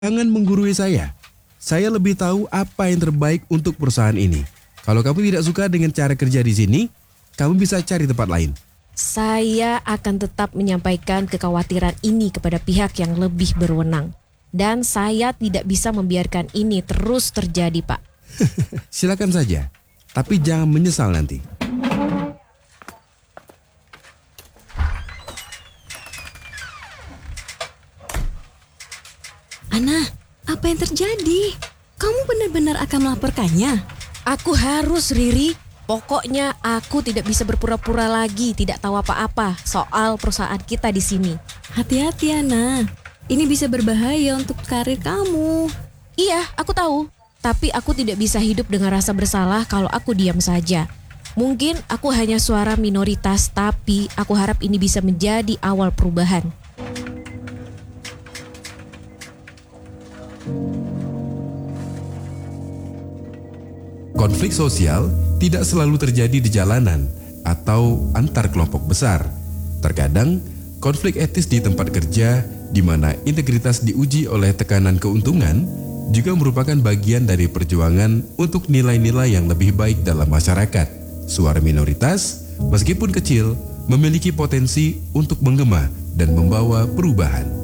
Jangan menggurui saya. Saya lebih tahu apa yang terbaik untuk perusahaan ini. Kalau kamu tidak suka dengan cara kerja di sini, kamu bisa cari tempat lain. Saya akan tetap menyampaikan kekhawatiran ini kepada pihak yang lebih berwenang. Dan saya tidak bisa membiarkan ini terus terjadi, Pak. Silakan saja, tapi jangan menyesal nanti. Ana, apa yang terjadi? Kamu benar-benar akan melaporkannya? Aku harus, Riri. Pokoknya aku tidak bisa berpura-pura lagi tidak tahu apa-apa soal perusahaan kita di sini. Hati-hati, Ana. Ini bisa berbahaya untuk karir kamu. Iya, aku tahu. Tapi aku tidak bisa hidup dengan rasa bersalah kalau aku diam saja. Mungkin aku hanya suara minoritas, tapi aku harap ini bisa menjadi awal perubahan. Konflik sosial tidak selalu terjadi di jalanan atau antar kelompok besar. Terkadang, konflik etis di tempat kerja di mana integritas diuji oleh tekanan keuntungan juga merupakan bagian dari perjuangan untuk nilai-nilai yang lebih baik dalam masyarakat. Suara minoritas, meskipun kecil, memiliki potensi untuk menggema dan membawa perubahan.